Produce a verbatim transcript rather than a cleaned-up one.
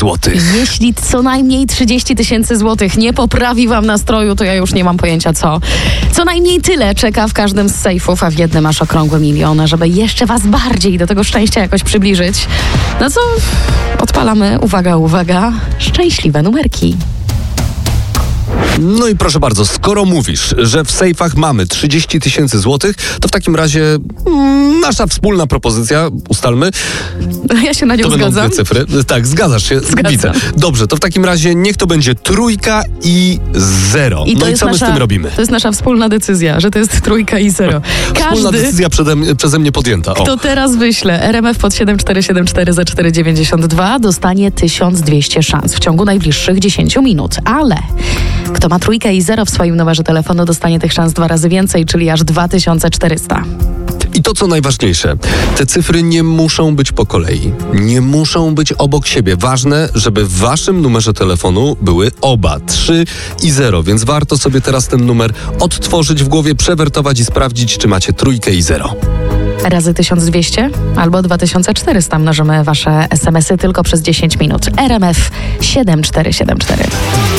złotych. Jeśli co najmniej trzydzieści tysięcy złotych nie poprawi wam nastroju, to ja już nie mam pojęcia co. Co najmniej tyle czeka w każdym z sejfów, a w jednym masz okrągły milion, żeby jeszcze was bardziej do tego szczęścia jakoś przybliżyć. No co? Odpalamy, uwaga, uwaga, szczęśliwe numerki. No i proszę bardzo, skoro mówisz, że w sejfach mamy trzydzieści tysięcy złotych, to w takim razie mm, nasza wspólna propozycja, ustalmy. Ja się na nią to zgadzam. Będą dwie cyfry. Tak, zgadzasz się, Zgadzam. widzę. Dobrze, to w takim razie niech to będzie trójka i zero. I to no i jest co my nasza, z tym robimy? To jest nasza wspólna decyzja, że to jest trójka i zero. Wspólna Każdy, decyzja przeze, przeze mnie podjęta. O. kto teraz wyśle R M F pod siedem cztery siedem cztery za cztery dziewięćdziesiąt dwa, dostanie tysiąc dwieście szans w ciągu najbliższych dziesięciu minut. Ale kto ma trójkę i zero w swoim numerze telefonu, dostanie tych szans dwa razy więcej, czyli aż dwa tysiące czterysta. I to co najważniejsze, te cyfry nie muszą być po kolei. Nie muszą być obok siebie. Ważne, żeby w waszym numerze telefonu były oba, trzy i zero, więc warto sobie teraz ten numer odtworzyć w głowie, przewertować i sprawdzić, czy macie trójkę i zero. Razy tysiąc dwieście albo dwa tysiące czterysta mnożymy wasze es em esy tylko przez dziesięć minut. R M F siedem cztery siedem cztery.